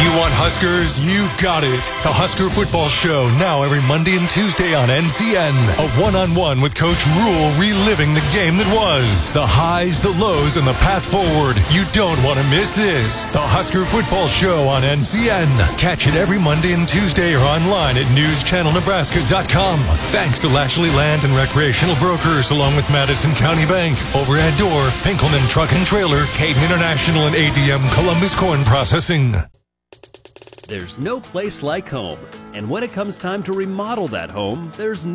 You want Huskers? You got it. The Husker Football Show, now every Monday and Tuesday on NCN. A one-on-one with Coach Rule, reliving the game that was. The highs, the lows, and the path forward. You don't want to miss this. The Husker Football Show on NCN. Catch it every Monday and Tuesday or online at newschannelnebraska.com. Thanks to Lashley Land and Recreational Brokers, along with Madison County Bank, Overhead Door, Pinkelman Truck and Trailer, Caden International, and ADM Columbus Corn Processing. There's no place like home. And when it comes time to remodel that home, there's